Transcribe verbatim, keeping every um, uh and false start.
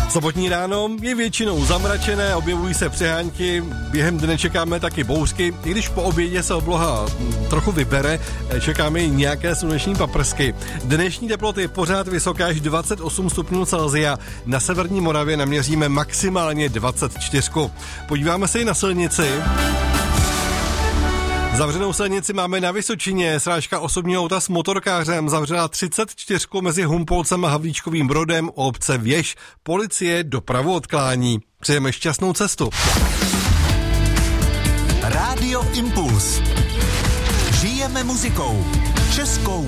Sobotní ráno je většinou zamračené, objevují se přehánky, během dne čekáme taky bouřky, i když po obědě se obloha trochu vybere, čekáme i nějaké sluneční paprsky. Dnešní teploty je pořád vysoké až dvacet osm stupňů Celsia, na severní Moravě naměříme maximálně dvacet čtyři. Podíváme se i na silnici. Zavřenou silnici máme na Vysočině. Srážka osobního auta s motorkářem zavřela třicet čtyři mezi Humpolcem a Havlíčkovým Brodem u obce Věž. Policie dopravu odklání. Přejeme šťastnou cestu. Rádio Impuls. Žijeme muzikou. Českou